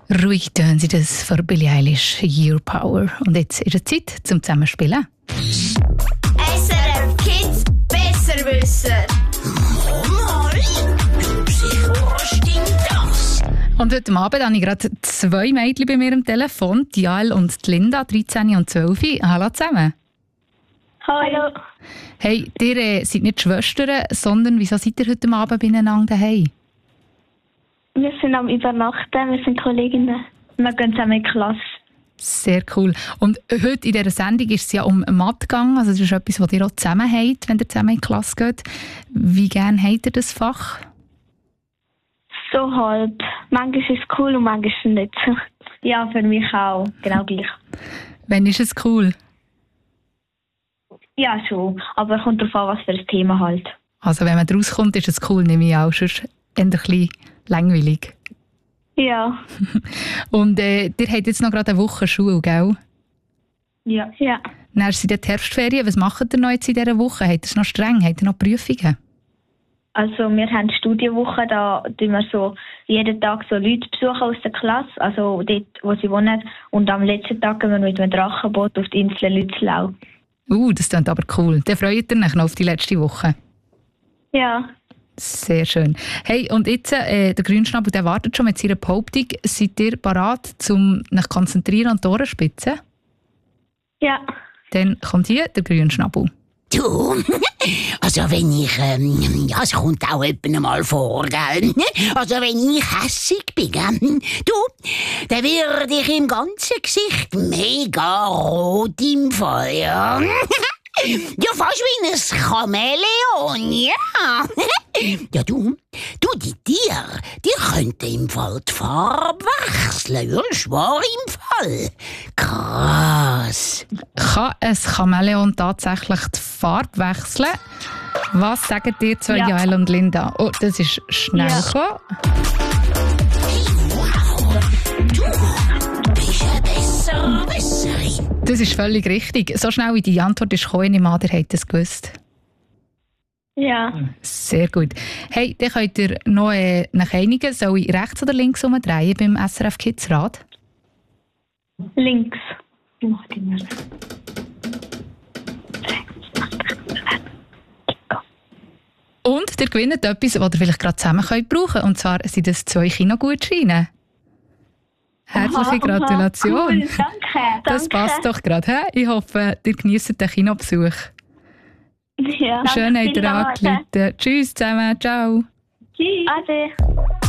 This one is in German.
Ruhig tönen sie das für Billie Eilish, Your Power. Und jetzt ist es Zeit zum Zusammenspielen. SRF Kids besser wissen. Was stimmt das? Und heute Abend habe ich gerade 2 Mädchen bei mir am Telefon, die Jael und die Linda, 13 und 12. Hallo zusammen. Hallo. Hey, ihr seid nicht Schwestern, sondern wieso seid ihr heute Abend beieinander daheim? Wir sind am Übernachten, wir sind Kolleginnen. Wir gehen zusammen in die Klasse. Sehr cool. Und heute in dieser Sendung ist es ja um Mathe gegangen. Also das ist etwas, was ihr auch zusammen habt, wenn ihr zusammen in die Klasse geht. Wie gerne habt ihr das Fach? So halb. Manchmal ist es cool und manchmal nicht so. Ja, für mich auch. Genau gleich. Wann ist es cool? Ja, schon. Aber es kommt darauf an, was für ein Thema halt. Also wenn man rauskommt, ist es cool, nehme ich auch. Sonst eher ein bisschen langweilig. Ja. Und ihr habt jetzt noch gerade eine Woche Schule, gell? Ja. Ja. Dann sind die Herbstferien. Was macht ihr noch jetzt in dieser Woche? Habt ihr es noch streng? Habt ihr noch Prüfungen? Also wir haben Studienwoche, da tun wir so jeden Tag so Leute besuchen aus der Klasse, also dort, wo sie wohnen. Und am letzten Tag gehen wir mit einem Drachenboot auf die Insel Lützlau. Das klingt aber cool. Dann freut ihr euch noch auf die letzte Woche. Ja. Sehr schön. Hey, und jetzt, der Grünschnabel, der wartet schon mit seiner Behauptung. Seid ihr bereit, um euch konzentrieren und die Ohren spitzen? Ja. Dann kommt hier der Grünschnabel. Du, also wenn ich, ja, es kommt auch jemand mal vor, gell? Also wenn ich hässig bin, gell? Du, dann werde ich im ganzen Gesicht mega rot im Fall, ja. Ja, fast wie ein Chamäleon, ja. Ja, du, die Tiere, die könnten im Fall die Farbe wechseln, ja, schwör im Fall. Krass. Kann ein Chamäleon tatsächlich die Farbe wechseln? Was sagen ihr zwei, Ja. Jael und Linda? Oh, das ist schnell Ja. gekommen. Du bist eine Besserwisserin. Das ist völlig richtig. So schnell wie die Antwort ist gekommen, ich meine, ihr habt es gewusst. Ja. Sehr gut. Hey, dann könnt ihr noch nach einigen. Soll ich rechts oder links umdrehen beim SRF Kids Rad? Links. Und ihr gewinnt etwas, was ihr vielleicht gerade zusammen könnt brauchen. Und zwar sind das 2 Kinogutscheine. Herzliche Gratulation. Cool, danke. Das passt doch gerade. He? Ich hoffe, ihr genießt den Kinobesuch. Ja. Schön, habt ihr Danke. angerufen. Tschüss zusammen. Ciao. Tschüss. Ade.